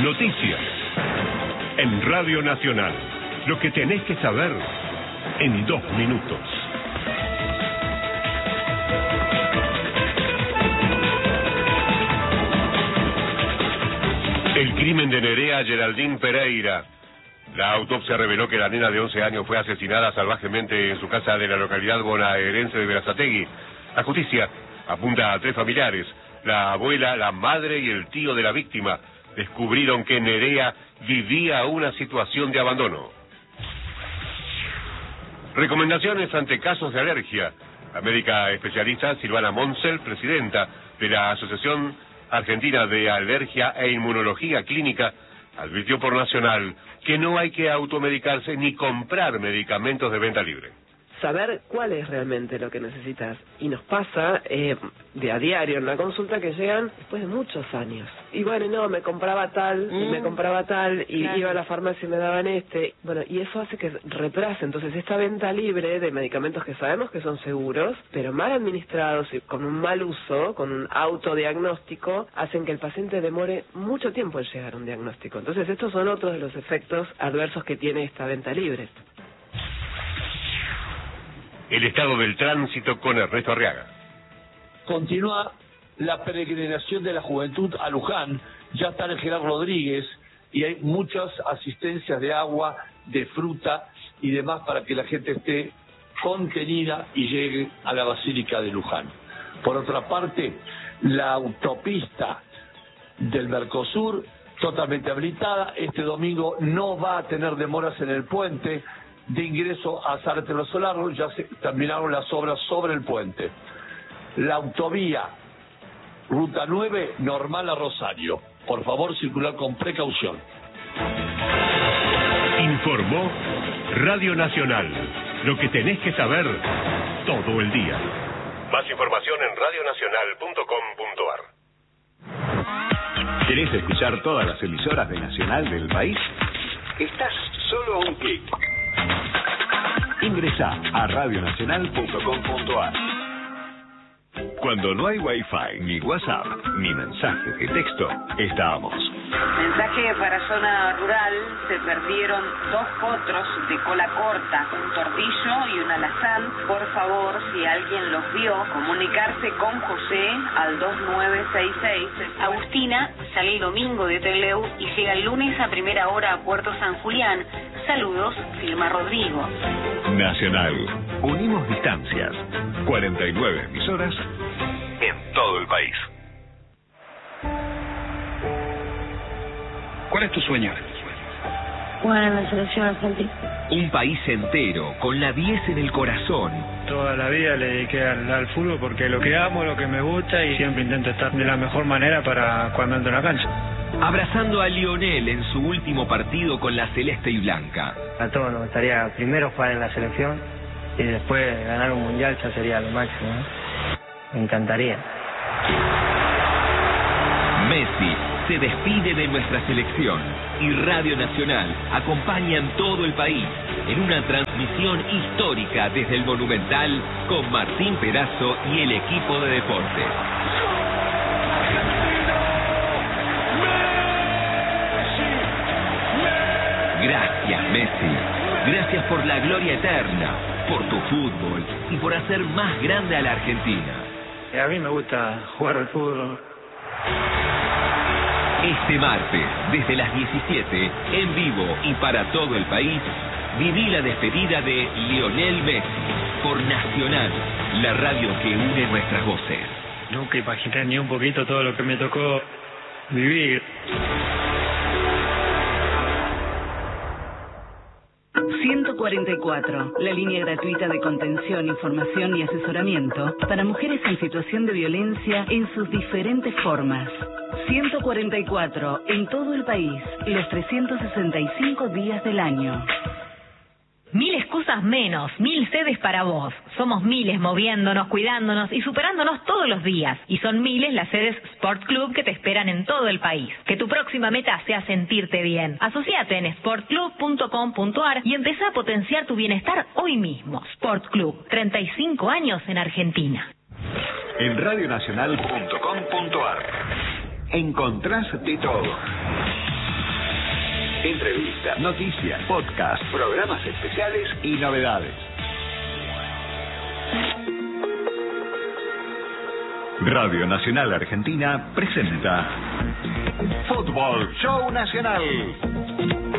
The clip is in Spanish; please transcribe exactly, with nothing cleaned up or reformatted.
Noticias. En Radio Nacional. Lo que tenés que saber en dos minutos. El crimen de Nerea Geraldine Pereira. La autopsia reveló que la nena de once años fue asesinada salvajemente en su casa de la localidad bonaerense de Berazategui. La justicia apunta a tres familiares, la abuela, la madre y el tío de la víctima. Descubrieron que Nerea vivía una situación de abandono. Recomendaciones ante casos de alergia. La médica especialista Silvana Moncel, presidenta de la Asociación Argentina de Alergia e Inmunología Clínica, advirtió por Nacional que no hay que automedicarse ni comprar medicamentos de venta libre. Saber cuál es realmente lo que necesitas. Y nos pasa eh, de a diario en la consulta que llegan después de muchos años. Y bueno, no, me compraba tal, mm. y me compraba tal, y claro. Iba a la farmacia y me daban este. Bueno, y eso hace que retrase. Entonces, esta venta libre de medicamentos que sabemos que son seguros, pero mal administrados y con un mal uso, con un autodiagnóstico, hacen que el paciente demore mucho tiempo en llegar a un diagnóstico. Entonces, estos son otros de los efectos adversos que tiene esta venta libre. El estado del tránsito con Ernesto Arriaga. Continúa la peregrinación de la juventud a Luján. Ya está el Gerard Rodríguez y hay muchas asistencias de agua, de fruta y demás para que la gente esté contenida y llegue a la Basílica de Luján. Por otra parte, la autopista del Mercosur totalmente habilitada. Este domingo no va a tener demoras en el puente de ingreso a Zárate Los Solares. Ya se terminaron las obras sobre el puente. La autovía Ruta nueve, normal a Rosario. Por favor, circular con precaución. Informó Radio Nacional. Lo que tenés que saber todo el día. Más información en radio nacional punto com punto ar. ¿Querés escuchar todas las emisoras de Nacional del país? Estás solo a un clic. Ingresá a radio nacional punto com punto ar. Cuando no hay Wi-Fi, ni WhatsApp, ni mensajes de texto, estamos. Mensaje para zona rural: se perdieron dos potros de cola corta, un tortillo y un alazán. Por favor, si alguien los vio, comunicarse con José al dos nueve seis seis. Agustina sale el domingo de Trelew y llega el lunes a primera hora a Puerto San Julián. Saludos, firma Rodrigo. Nacional. Unimos distancias. cuarenta y nueve emisoras en todo el país. ¿Cuál es tu sueño? Jugar en la selección argentina. Un país entero, con la diez en el corazón. Toda la vida le dediqué al, al fútbol porque lo que amo, lo que me gusta, y siempre intento estar de la mejor manera para cuando entro en la cancha. Abrazando a Lionel en su último partido con la celeste y blanca. A todos nos gustaría primero jugar en la selección y después ganar un mundial, ya sería lo máximo, ¿no? Me encantaría. Messi se despide de nuestra selección y Radio Nacional acompaña en todo el país en una transmisión histórica desde el Monumental con Martín Perazo y el equipo de deportes. Gracias, Messi. Gracias por la gloria eterna, por tu fútbol y por hacer más grande a la Argentina. A mí me gusta jugar al fútbol. Este martes, desde las diecisiete, en vivo y para todo el país, viví la despedida de Lionel Messi por Nacional, la radio que une nuestras voces. Nunca imaginé ni un poquito todo lo que me tocó vivir. ciento cuarenta y cuatro, la línea gratuita de contención, información y asesoramiento para mujeres en situación de violencia en sus diferentes formas. ciento cuarenta y cuatro, en todo el país, los trescientos sesenta y cinco días del año. Mil excusas menos, mil sedes para vos. Somos miles moviéndonos, cuidándonos y superándonos todos los días. Y son miles las sedes Sport Club que te esperan en todo el país. Que tu próxima meta sea sentirte bien. Asociate en sport club punto com punto ar y empezá a potenciar tu bienestar hoy mismo. Sport Club, treinta y cinco años en Argentina. En radio nacional punto com punto ar encontrás de todo. Entrevistas, noticias, podcast, programas especiales y novedades. Radio Nacional Argentina presenta Fútbol Show Nacional.